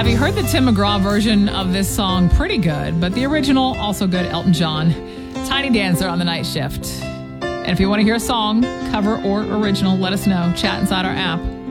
Have you heard the Tim McGraw version of this song? Pretty good, but the original, also good, Elton John. Tiny Dancer on the Night Shift. And if you want to hear a song, cover or original, let us know. Chat inside our app.